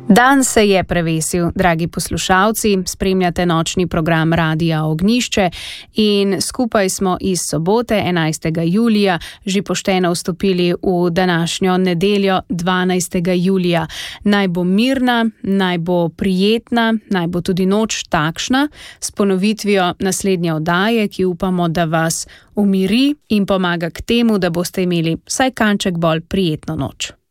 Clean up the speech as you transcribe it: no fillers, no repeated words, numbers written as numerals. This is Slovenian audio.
Dan se je prevesil, dragi poslušalci, spremljate nočni program Radia Ognjišče in skupaj smo iz sobote 11. julija že pošteno vstopili v današnjo nedeljo 12. julija. Naj bo mirna, naj bo prijetna, naj bo tudi noč takšna s ponovitvijo naslednje oddaje, ki upamo, da vas umiri in pomaga k temu, da boste imeli vsaj kanček bolj prijetno noč.